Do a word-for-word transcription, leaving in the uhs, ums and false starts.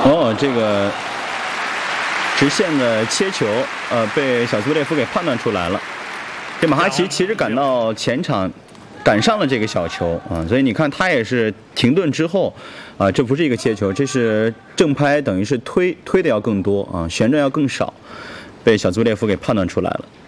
哦，这个直线的切球，呃，被小兹维列夫给判断出来了。这马哈奇其实赶到前场，赶上了这个小球啊，所以你看他也是停顿之后，啊，这不是一个切球，这是正拍，等于是推推的要更多啊，旋转要更少，被小兹维列夫给判断出来了。